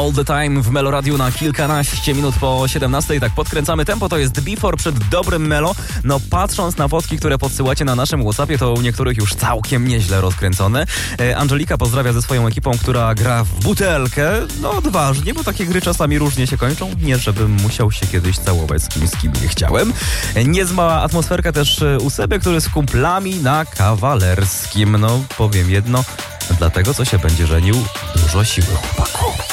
All the Time w Melo Radio na kilkanaście minut po 17. Tak podkręcamy tempo, to jest Before przed dobrym Melo. No patrząc na fotki, które podsyłacie na naszym WhatsAppie, to u niektórych już całkiem nieźle rozkręcone. Angelika pozdrawia ze swoją ekipą, która gra w butelkę. No odważnie, bo takie gry czasami różnie się kończą. Nie, żebym musiał się kiedyś całować z kim nie chciałem. Niezła atmosferka też u Seby, który z kumplami na kawalerskim. No powiem jedno, dlatego co się będzie żenił, dużo siły chłopaku.